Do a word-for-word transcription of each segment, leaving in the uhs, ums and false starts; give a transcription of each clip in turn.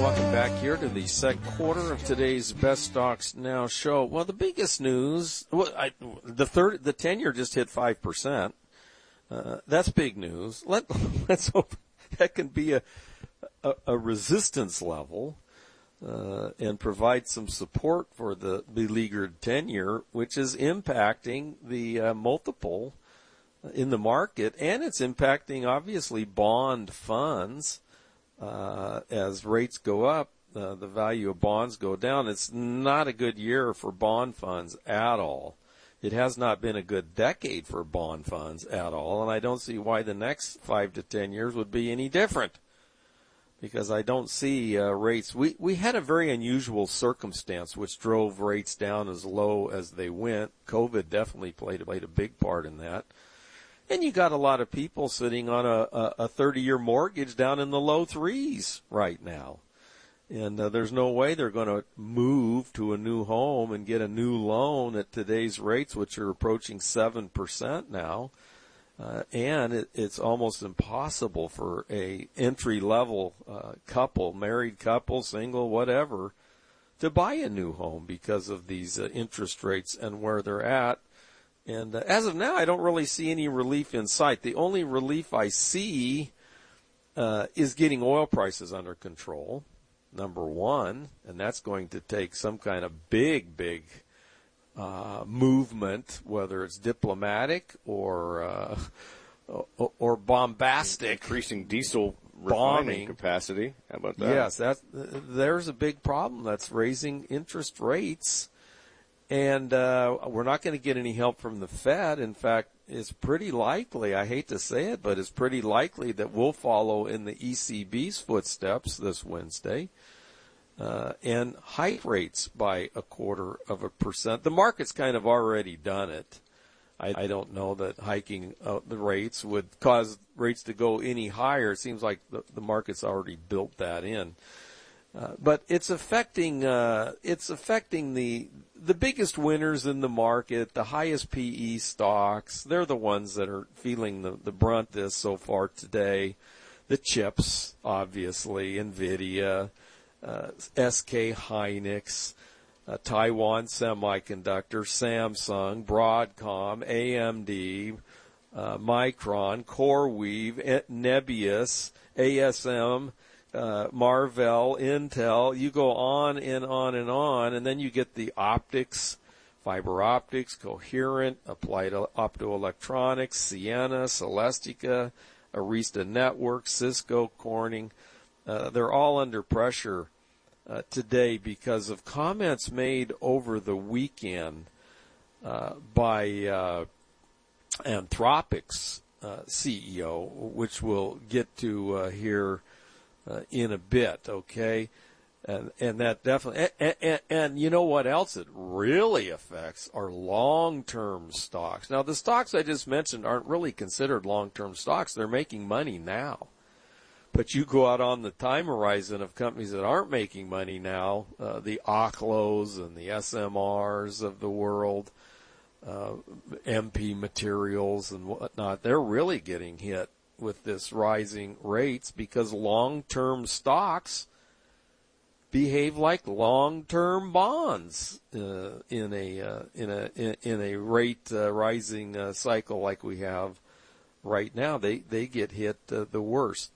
welcome back here to the second quarter of today's Best Stocks Now show. Well, the biggest news, well, I, the third, the ten-year just hit five percent. Uh, that's big news. Let, let's hope that can be a, a, a resistance level uh, and provide some support for the beleaguered ten-year, which is impacting the uh, multiple in the market, and it's impacting, obviously, bond funds. Uh, as rates go up, uh, the value of bonds go down. It's not a good year for bond funds at all. It has not been a good decade for bond funds at all, and I don't see why the next five to ten years would be any different, because I don't see uh, rates. We we had a very unusual circumstance which drove rates down as low as they went. COVID definitely played, played a big part in that. And you got a lot of people sitting on a, a thirty-year mortgage down in the low threes right now. And uh, there's no way they're going to move to a new home and get a new loan at today's rates, which are approaching seven percent now. Uh, and it, it's almost impossible for a entry-level uh, couple, married couple, single, whatever, to buy a new home because of these uh, interest rates and where they're at. And uh, as of now, I don't really see any relief in sight. The only relief I see uh, is getting oil prices under control, number one, and that's going to take some kind of big, big uh, movement, whether it's diplomatic or uh, or, or bombastic. Increasing diesel refining capacity. How about that? Yes, that's, there's a big problem. That's raising interest rates. And uh, we're not going to get any help from the Fed. In fact, it's pretty likely, I hate to say it, but it's pretty likely that we'll follow in the E C B's footsteps this Wednesday uh, and hike rates by a quarter of a percent. The market's kind of already done it. I, I don't know that hiking uh, the rates would cause rates to go any higher. It seems like the, the market's already built that in. Uh, but it's affecting uh, it's affecting the the biggest winners in the market, the highest P E stocks. They're the ones that are feeling the, the brunt of this so far today. The chips, obviously, NVIDIA, uh, S K Hynix, uh, Taiwan Semiconductor, Samsung, Broadcom, A M D, uh, Micron, CoreWeave, Nebius, A S M, Uh, Marvell, Intel, you go on and on and on, and then you get the optics, fiber optics, Coherent, Applied Optoelectronics, Ciena, Celestica, Arista Networks, Cisco, Corning. Uh, they're all under pressure uh, today because of comments made over the weekend uh, by uh, Anthropic's uh, C E O, which we'll get to uh, here Uh, in a bit, okay, and and that definitely, and, and, and you know what else it really affects are long-term stocks. Now, the stocks I just mentioned aren't really considered long-term stocks; they're making money now. But you go out on the time horizon of companies that aren't making money now, uh, the Oklos and the S M Rs of the world, uh, M P Materials and whatnot, they're really getting hit with this rising rates because long-term stocks behave like long-term bonds uh, in a uh, in a in, in a rate uh, rising uh, cycle like we have right now. They they get hit uh, the worst.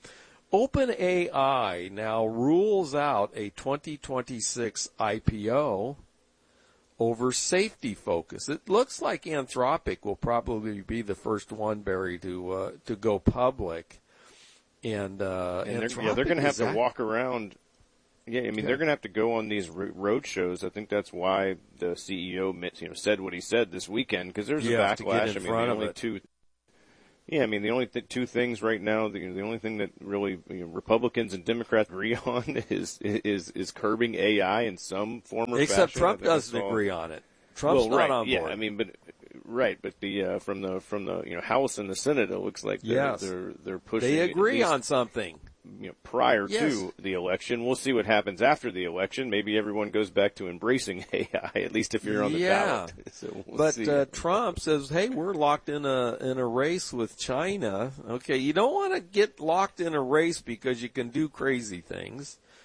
OpenAI now rules out a twenty twenty-six I P O over safety focus. It looks like Anthropic will probably be the first one, Barry, to uh, to go public. And, uh, and they're, yeah, they're going to have to walk around. Yeah, I mean, yeah. they're going to have to go on these road shows. I think that's why the C E O, you know, said what he said this weekend, because there's yeah, a backlash. I mean, the only two. Yeah, I mean, the only th- two things right now, the, the only thing that really you know, Republicans and Democrats agree on is is is curbing A I in some form or Except fashion. Trump doesn't agree on it. Trump's well, right, not on board. Yeah, I mean, but right, but the uh, from the from the you know House and the Senate, it looks like they're yes. they're, they're pushing. They agree least, on something. You know, prior yes. to the election, we'll see what happens after the election. Maybe everyone goes back to embracing A I, at least if you're on the yeah. ballot. So we'll but see. Uh, Trump says, "Hey, we're locked in a in a race with China." Okay, you don't want to get locked in a race because you can do crazy things.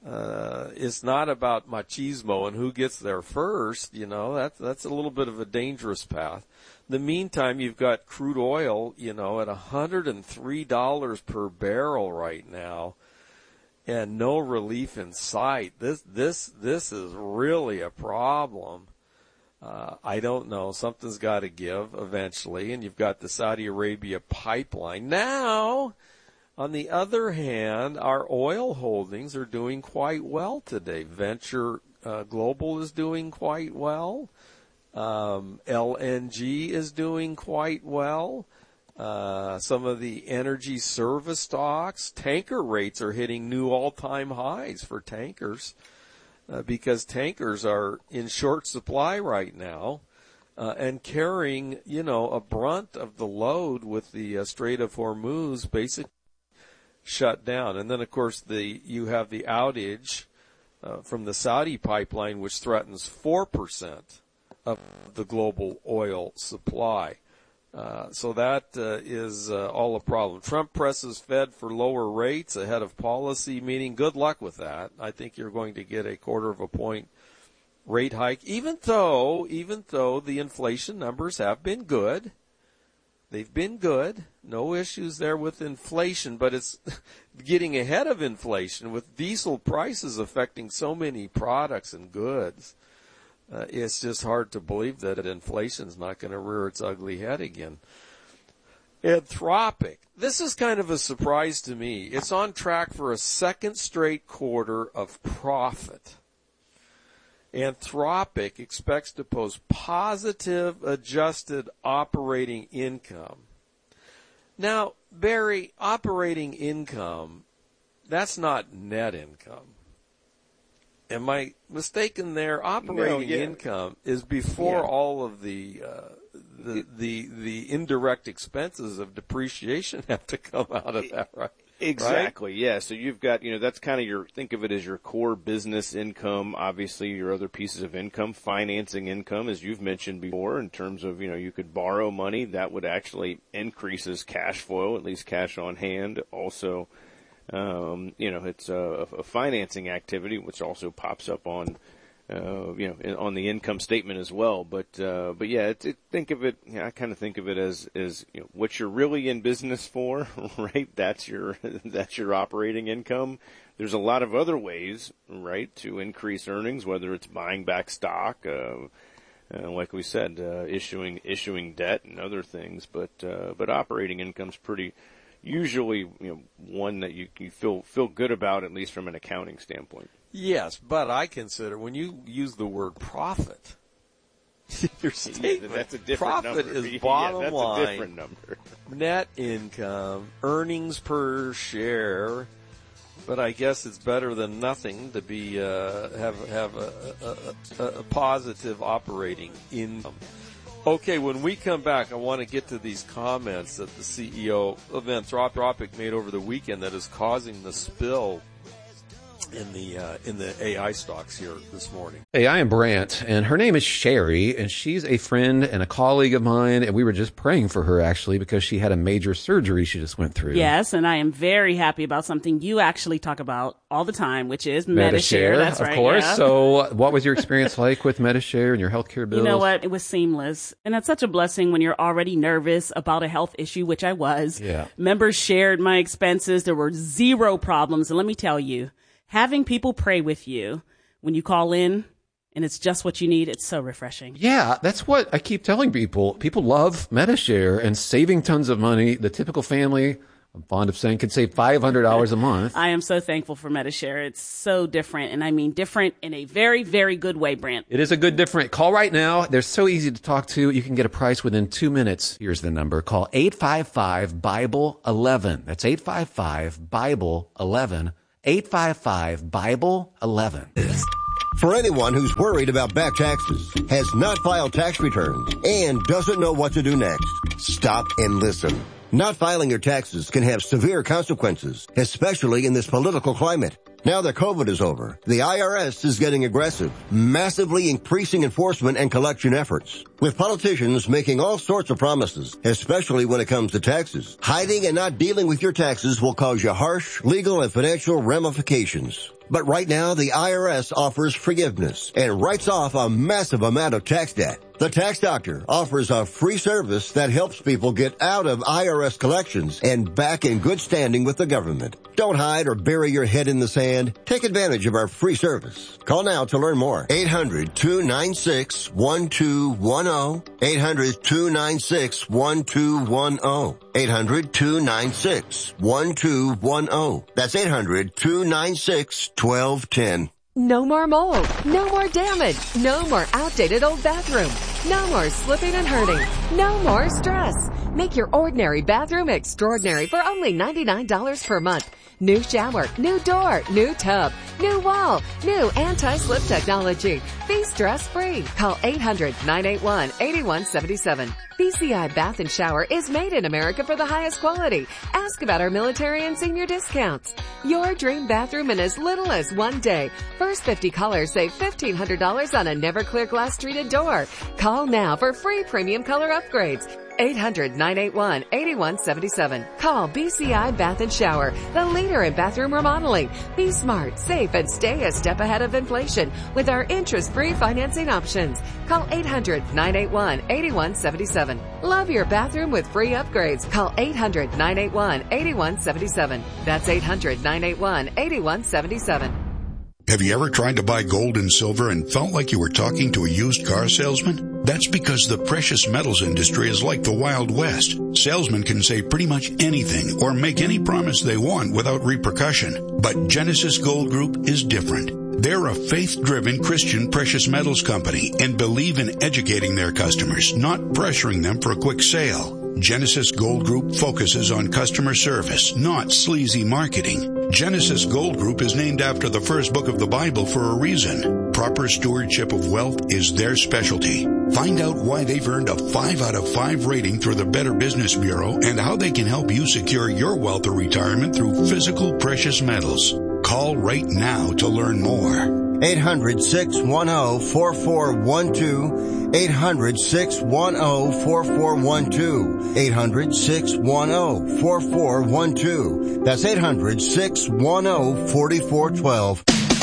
Uh, it's not about machismo and who gets there first. You know, that's, that's a little bit of a dangerous path. In the meantime, you've got crude oil, you know, at one hundred three dollars per barrel right now, and no relief in sight. This, this, this is really a problem. Uh, I don't know. Something's got to give eventually, and you've got the Saudi Arabia pipeline. Now, on the other hand, our oil holdings are doing quite well today. Venture uh, Global is doing quite well. Um, L N G is doing quite well. Uh, some of the energy service stocks, tanker rates are hitting new all-time highs for tankers uh, because tankers are in short supply right now uh, and carrying, you know, a brunt of the load with the uh, Strait of Hormuz basically shut down. And then, of course, the you have the outage uh, from the Saudi pipeline, which threatens four percent of the global oil supply. Uh, so that uh, is uh, all a problem. Trump presses Fed for lower rates ahead of policy meeting. Good luck with that. I think you're going to get a quarter of a point rate hike, even though, even though the inflation numbers have been good. They've been good. No issues there with inflation, but it's getting ahead of inflation with diesel prices affecting so many products and goods. Uh, it's just hard to believe that inflation's not going to rear its ugly head again. Anthropic. This is kind of a surprise to me. It's on track for a second straight quarter of profit. Anthropic expects to post positive adjusted operating income. Now, Barry, operating income, that's not net income. Am I mistaken there? Operating no, yeah. income is before yeah. all of the, uh, the the the indirect expenses of depreciation have to come out of that, right? Exactly, right? yeah. So you've got, you know, that's kind of your, think of it as your core business income, obviously your other pieces of income, financing income, as you've mentioned before, in terms of, you know, you could borrow money, that would actually increases cash flow, at least cash on hand. Also, Um, you know, it's a, a financing activity, which also pops up on, uh, you know, on the income statement as well. But, uh, but yeah, it, it, think of it, you know, I kind of think of it as, as, you know, what you're really in business for, right? That's your, that's your operating income. There's a lot of other ways, right, to increase earnings, whether it's buying back stock, uh, uh like we said, uh, issuing, issuing debt and other things. But, uh, but operating income's pretty, usually, you know, one that you, you feel feel good about, at least from an accounting standpoint. Yes, but I consider when you use the word profit, your statement, yeah, that's a different profit number. is bottom yeah, that's line, a different number. Net income, earnings per share. But I guess it's better than nothing to be uh, have have a, a, a, a positive operating income. Okay, when we come back, I want to get to these comments that the C E O of Anthropic made over the weekend that is causing the spill in the uh, in the A I stocks here this morning. Hey, I am Brant, and her name is Sherry, and she's a friend and a colleague of mine, and we were just praying for her, actually, because she had a major surgery she just went through. Yes, and I am very happy about something you actually talk about all the time, which is Medi-Share. Medi-Share, That's of right, course. yeah. So what was your experience like with Medi-Share and your healthcare bills? You know what? It was seamless. And that's such a blessing when you're already nervous about a health issue, which I was. Yeah. Members shared my expenses. There were zero problems. And let me tell you, having people pray with you when you call in and it's just what you need, it's so refreshing. Yeah, that's what I keep telling people. People love Medi-Share and saving tons of money. The typical family, I'm fond of saying, can save five hundred dollars a month. I am so thankful for Medi-Share. It's so different, and I mean different in a very, very good way, Brant. It is a good different. Call right now. They're so easy to talk to. You can get a price within two minutes. Here's the number. Call eight five five, Bible eleven. That's eight five five, Bible eleven. eight five five, Bible eleven. For anyone who's worried about back taxes, has not filed tax returns, and doesn't know what to do next, stop and listen. Not filing your taxes can have severe consequences, especially in this political climate. Now that COVID is over, the I R S is getting aggressive, massively increasing enforcement and collection efforts, with politicians making all sorts of promises, especially when it comes to taxes. Hiding and not dealing with your taxes will cause you harsh legal and financial ramifications. But right now, the I R S offers forgiveness and writes off a massive amount of tax debt. The Tax Doctor offers a free service that helps people get out of I R S collections and back in good standing with the government. Don't hide or bury your head in the sand. Take advantage of our free service. Call now to learn more. eight hundred, two nine six, one two one zero. eight hundred, two nine six, one two one zero. eight hundred, two nine six, one two one zero. That's eight hundred, two nine six, one two one zero. No more mold. No more damage. No more outdated old bathroom. No more slipping and hurting. No more stress. Make your ordinary bathroom extraordinary for only ninety-nine dollars per month. New shower, new door, new tub, new wall, new anti-slip technology. Be stress-free. Call eight hundred, nine eight one, eight one seven seven. B C I Bath and Shower is made in America for the highest quality. Ask about our military and senior discounts. Your dream bathroom in as little as one day. First fifty callers save fifteen hundred dollars on a never clear glass treated door. Call now for free premium color upgrades. eight hundred, nine eight one, eight one seven seven. Call B C I Bath and Shower, the leader in bathroom remodeling. Be smart, safe, and stay a step ahead of inflation with our interest-free financing options. Call eight hundred, nine eight one, eight one seven seven. Love your bathroom with free upgrades. Call eight hundred, nine eight one, eight one seven seven. That's eight hundred, nine eight one, eight one seven seven. Have you ever tried to buy gold and silver and felt like you were talking to a used car salesman? That's because the precious metals industry is like the Wild West. Salesmen can say pretty much anything or make any promise they want without repercussion. But Genesis Gold Group is different. They're a faith-driven Christian precious metals company and believe in educating their customers, not pressuring them for a quick sale. Genesis Gold Group focuses on customer service, not sleazy marketing. Genesis Gold Group is named after the first book of the Bible for a reason. Proper stewardship of wealth is their specialty. Find out why they've earned a five out of five rating through the Better Business Bureau and how they can help you secure your wealth or retirement through physical precious metals. Call right now to learn more. eight hundred, six one zero, four four one two. eight hundred, six one zero, four four one two. eight hundred, six one zero, four four one two. That's eight hundred, six one zero, four four one two.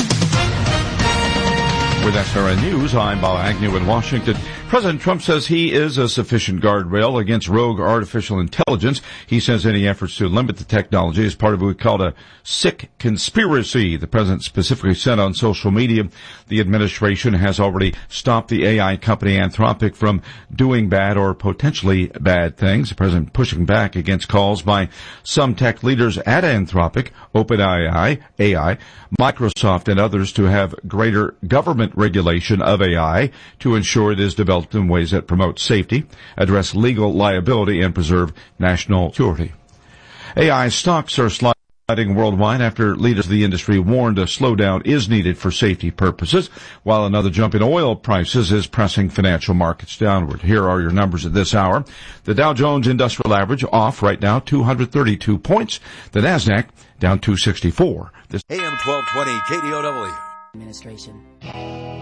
With S R N News, I'm Bob Agnew in Washington. President Trump says he is a sufficient guardrail against rogue artificial intelligence. He says any efforts to limit the technology is part of what we call a sick conspiracy. The president specifically said on social media the administration has already stopped the A I company Anthropic from doing bad or potentially bad things. The president pushing back against calls by some tech leaders at Anthropic, OpenAI, A I, Microsoft, and others to have greater government regulation of A I to ensure it is developed in ways that promote safety, address legal liability, and preserve national security. A I stocks are sliding worldwide after leaders of the industry warned a slowdown is needed for safety purposes, while another jump in oil prices is pressing financial markets downward. Here are your numbers at this hour. The Dow Jones Industrial Average off right now, two hundred thirty-two points. The NASDAQ down two sixty-four. This A M twelve twenty K D O W. Administration.